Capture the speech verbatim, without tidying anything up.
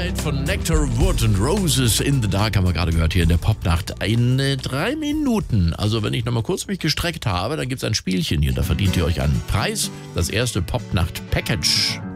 Light von Nectar, Wood and Roses in the Dark haben wir gerade gehört hier in der Popnacht. In äh, drei Minuten, also wenn ich nochmal kurz mich gestreckt habe, dann gibt es ein Spielchen hier, da verdient ihr euch einen Preis. Das erste Popnacht-Package.